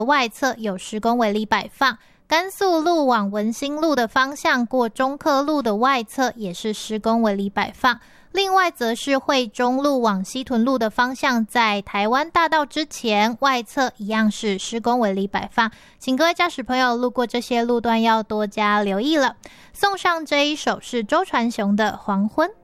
外侧有施工围篱摆放，甘肃路往文心路的方向过中科路的外侧也是施工围篱摆放。另外则是惠中路往西屯路的方向，在台湾大道之前外侧一样是施工围篱摆放，请各位驾驶朋友路过这些路段要多加留意了。送上这一首是周传雄的《黄昏》。